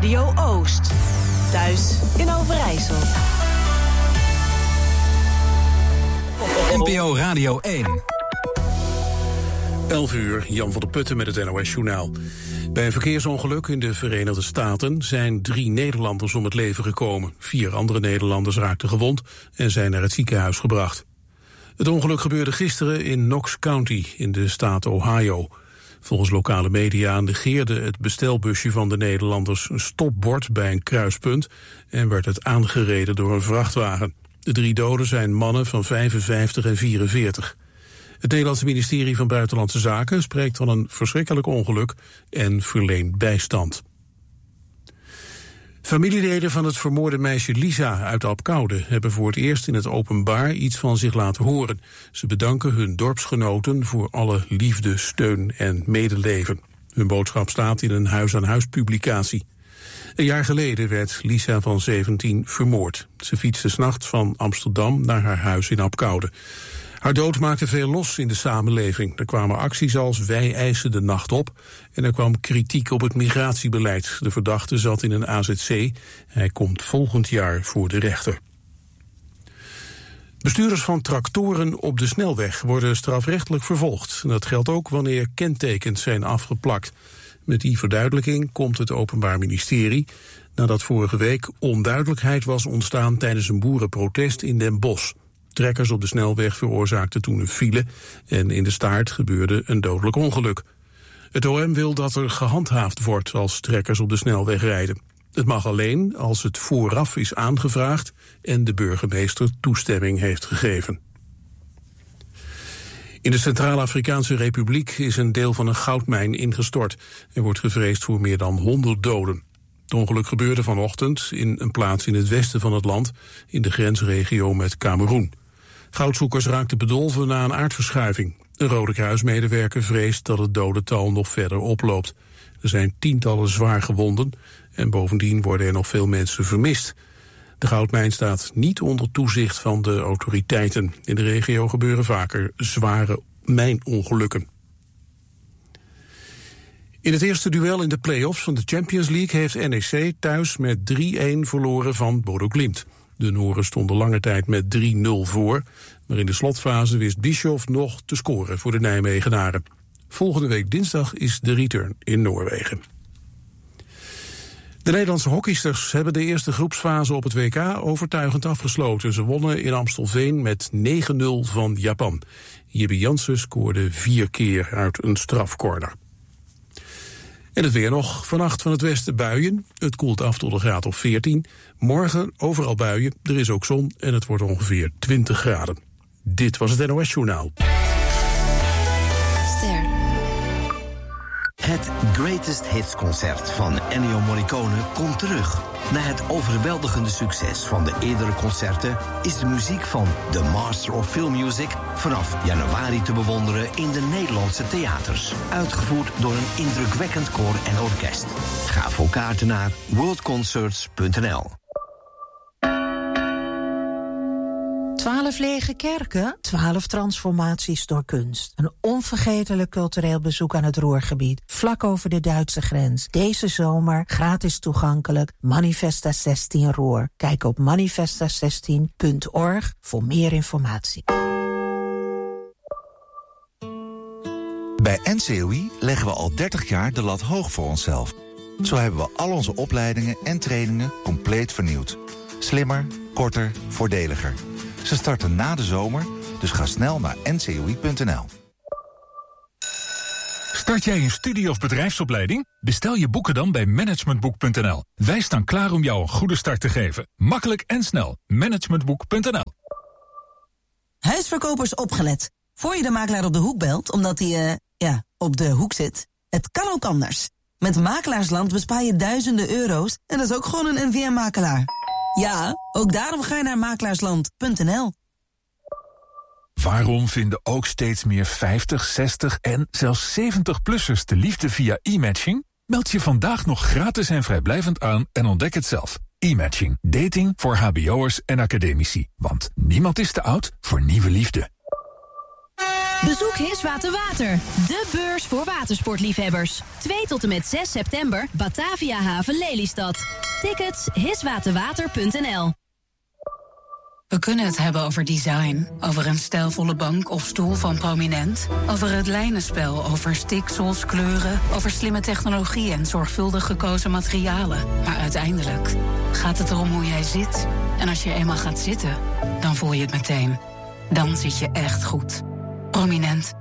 Radio Oost. Thuis in Overijssel. NPO Radio 1. 11 uur, Jan van der Putten met het NOS-journaal. Bij een verkeersongeluk in de Verenigde Staten zijn 3 Nederlanders om het leven gekomen. 4 andere Nederlanders raakten gewond en zijn naar het ziekenhuis gebracht. Het ongeluk gebeurde gisteren in Knox County in de staat Ohio. Volgens lokale media negeerde het bestelbusje van de Nederlanders een stopbord bij een kruispunt en werd het aangereden door een vrachtwagen. De 3 doden zijn mannen van 55 en 44. Het Nederlandse ministerie van Buitenlandse Zaken spreekt van een verschrikkelijk ongeluk en verleent bijstand. Familieleden van het vermoorde meisje Lisa uit Apkoude hebben voor het eerst in het openbaar iets van zich laten horen. Ze bedanken hun dorpsgenoten voor alle liefde, steun en medeleven. Hun boodschap staat in een huis-aan-huis publicatie. Een jaar geleden werd Lisa van 17 vermoord. Ze fietste 's nachts van Amsterdam naar haar huis in Apkoude. Haar dood maakte veel los in de samenleving. Er kwamen acties als wij eisen de nacht op en er kwam kritiek op het migratiebeleid. De verdachte zat in een AZC. Hij komt volgend jaar voor de rechter. Bestuurders van tractoren op de snelweg worden strafrechtelijk vervolgd. Dat geldt ook wanneer kentekens zijn afgeplakt. Met die verduidelijking komt het Openbaar Ministerie nadat vorige week onduidelijkheid was ontstaan tijdens een boerenprotest in Den Bosch. Trekkers op de snelweg veroorzaakten toen een file en in de staart gebeurde een dodelijk ongeluk. Het OM wil dat er gehandhaafd wordt als trekkers op de snelweg rijden. Het mag alleen als het vooraf is aangevraagd en de burgemeester toestemming heeft gegeven. In de Centraal-Afrikaanse Republiek is een deel van een goudmijn ingestort. Er wordt gevreesd voor meer dan 100 doden. Het ongeluk gebeurde vanochtend in een plaats in het westen van het land, in de grensregio met Kameroen. Goudzoekers raakten bedolven na een aardverschuiving. Een Rode Kruismedewerker vreest dat het dodental nog verder oploopt. Er zijn tientallen zwaar gewonden en bovendien worden er nog veel mensen vermist. De goudmijn staat niet onder toezicht van de autoriteiten. In de regio gebeuren vaker zware mijnongelukken. In het eerste duel in de play-offs van de Champions League heeft NEC thuis met 3-1 verloren van Bodo Glimt. De Noren stonden lange tijd met 3-0 voor, maar in de slotfase wist Bischoff nog te scoren voor de Nijmegenaren. Volgende week dinsdag is de return in Noorwegen. De Nederlandse hockeysters hebben de eerste groepsfase op het WK overtuigend afgesloten. Ze wonnen in Amstelveen met 9-0 van Japan. Jibbe Jansen scoorde 4 keer uit een strafcorner. En het weer nog. Vannacht van het westen buien. Het koelt af tot een graad of 14. Morgen overal buien. Er is ook zon en het wordt ongeveer 20 graden. Dit was het NOS-journaal. Het Greatest Hits concert van Ennio Morricone komt terug. Na het overweldigende succes van de eerdere concerten is de muziek van The Master of Film Music vanaf januari te bewonderen in de Nederlandse theaters. Uitgevoerd door een indrukwekkend koor en orkest. Ga voor kaarten naar worldconcerts.nl. 12 lege kerken, 12 transformaties door kunst. Een onvergetelijk cultureel bezoek aan het Ruhrgebied, vlak over de Duitse grens. Deze zomer gratis toegankelijk, Manifesta 16 Ruhr. Kijk op manifesta16.org voor meer informatie. Bij NCOI leggen we al 30 jaar de lat hoog voor onszelf. Zo hebben we al onze opleidingen en trainingen compleet vernieuwd. Slimmer, korter, voordeliger. Ze starten na de zomer, dus ga snel naar ncoi.nl. Start jij een studie- of bedrijfsopleiding? Bestel je boeken dan bij managementboek.nl. Wij staan klaar om jou een goede start te geven. Makkelijk en snel. Managementboek.nl. Huisverkopers opgelet. Voor je de makelaar op de hoek belt, omdat hij, op de hoek zit. Het kan ook anders. Met Makelaarsland bespaar je duizenden euro's en dat is ook gewoon een NVM-makelaar. Ja, ook daarom ga je naar makelaarsland.nl. Waarom vinden ook steeds meer 50, 60 en zelfs 70-plussers de liefde via e-matching? Meld je vandaag nog gratis en vrijblijvend aan en ontdek het zelf. E-matching. Dating voor hbo'ers en academici. Want niemand is te oud voor nieuwe liefde. Bezoek Hiswaterwater, de beurs voor watersportliefhebbers. 2 tot en met 6 september, Batavia Haven Lelystad. Tickets hiswaterwater.nl. We kunnen het hebben over design, over een stijlvolle bank of stoel van Prominent, over het lijnenspel, over stiksels, kleuren, over slimme technologie en zorgvuldig gekozen materialen. Maar uiteindelijk gaat het erom hoe jij zit. En als je eenmaal gaat zitten, dan voel je het meteen. Dan zit je echt goed. Prominent.